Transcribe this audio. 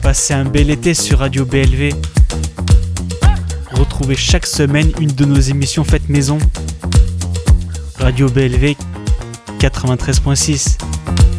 Passez un bel été sur Radio BLV. Retrouvez chaque semaine une de nos émissions faites maison. Radio BLV 93.6.